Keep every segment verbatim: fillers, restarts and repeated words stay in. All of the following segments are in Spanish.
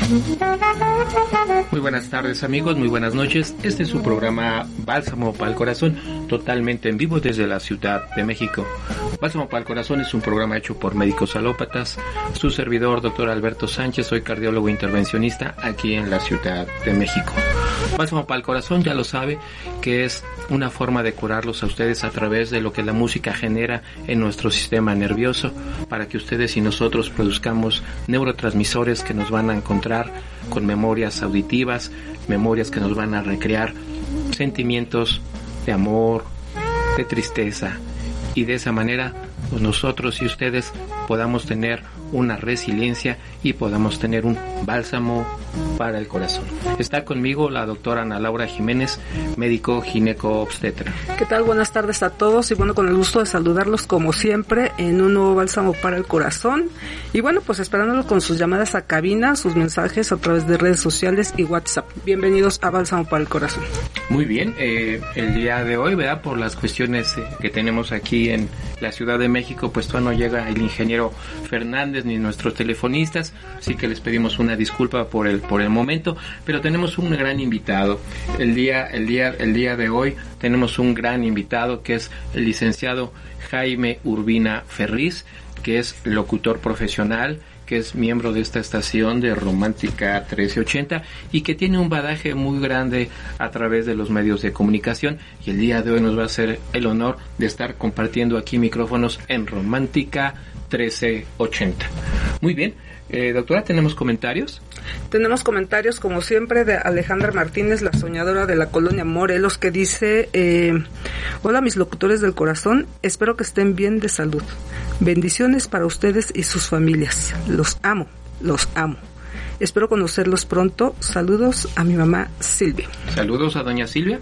Muy buenas tardes amigos, muy buenas noches. Este es su programa Bálsamo para el Corazón, totalmente en vivo desde la Ciudad de México. Bálsamo para el Corazón es un programa hecho por médicos alópatas. Su servidor, doctor Alberto Sánchez, soy cardiólogo intervencionista aquí en la Ciudad de México. Bálsamo para el Corazón, ya lo sabe, que es una forma de curarlos a ustedes a través de lo que la música genera en nuestro sistema nervioso, para que ustedes y nosotros produzcamos neurotransmisores que nos van a encontrar con memorias auditivas, memorias que nos van a recrear sentimientos de amor, de tristeza, y de esa manera pues nosotros y ustedes podamos tener una resiliencia y podamos tener un bálsamo para el corazón. Está conmigo la doctora Ana Laura Jiménez, médico gineco-obstetra. ¿Qué tal? Buenas tardes a todos y bueno, con el gusto de saludarlos como siempre en un nuevo bálsamo para el corazón. Y bueno, pues esperándolo con sus llamadas a cabina, sus mensajes a través de redes sociales y WhatsApp. Bienvenidos a Bálsamo para el Corazón. Muy bien, eh, el día de hoy, ¿verdad? Por las cuestiones eh, que tenemos aquí en la Ciudad de México, pues todavía no llega el ingeniero Fernández ni nuestros telefonistas, así que les pedimos una disculpa por el por el momento, pero tenemos un gran invitado. El día el día el día de hoy tenemos un gran invitado que es el licenciado Jaime Urbina Ferriz, que es locutor profesional, que es miembro de esta estación de Romántica trece ochenta y que tiene un bagaje muy grande a través de los medios de comunicación, y el día de hoy nos va a hacer el honor de estar compartiendo aquí micrófonos en Romántica trece ochenta. Muy bien, eh, doctora, ¿tenemos comentarios? Tenemos comentarios como siempre de Alejandra Martínez, la soñadora de la colonia Morelos, que dice: eh, hola mis locutores del corazón, espero que estén bien de salud. Bendiciones para ustedes y sus familias. Los amo, los amo. Espero conocerlos pronto. Saludos a mi mamá Silvia. Saludos a doña Silvia.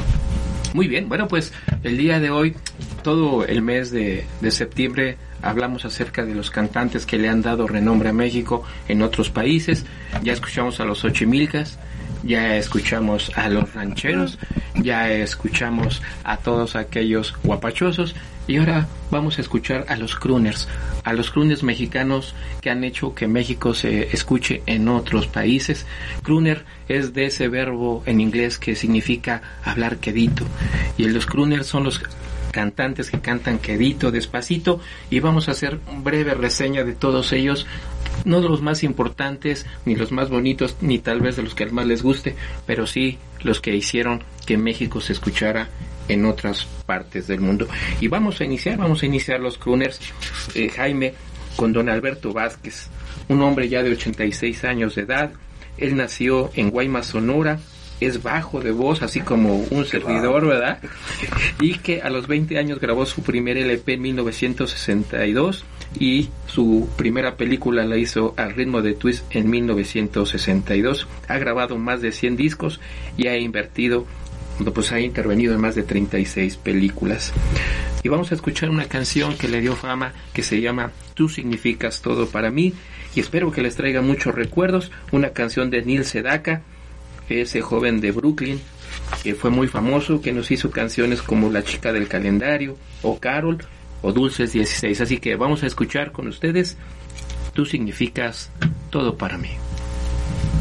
Muy bien, bueno, pues el día de hoy, todo el mes de, de septiembre, hablamos acerca de los cantantes que le han dado renombre a México en otros países. Ya escuchamos a los Xochimilcas, ya escuchamos a los rancheros, ya escuchamos a todos aquellos guapachosos, y ahora vamos a escuchar a los crooners, a los crooners mexicanos que han hecho que México se escuche en otros países. Crooner es de ese verbo en inglés que significa hablar quedito, y los crooners son los cantantes que cantan quedito, despacito, y vamos a hacer una breve reseña de todos ellos, no de los más importantes, ni los más bonitos, ni tal vez de los que más les guste, pero sí los que hicieron que México se escuchara en otras partes del mundo. Y vamos a iniciar, vamos a iniciar los crooners, eh, Jaime, con don Alberto Vázquez, un hombre ya de ochenta y seis años de edad. Él nació en Guaymas, Sonora, es bajo de voz, así como un servidor, ¿verdad? Y que a los veinte años grabó su primer L P en mil novecientos sesenta y dos, y su primera película la hizo Al ritmo de twist en mil novecientos sesenta y dos. Ha grabado más de cien discos y ha invertido, pues ha intervenido en más de treinta y seis películas. Y vamos a escuchar una canción que le dio fama, que se llama Tú significas todo para mí, y espero que les traiga muchos recuerdos. Una canción de Neil Sedaka, ese joven de Brooklyn que fue muy famoso, que nos hizo canciones como La chica del calendario, o Carol, o Dulces dieciséis. Así que vamos a escuchar con ustedes Tú significas todo para mí.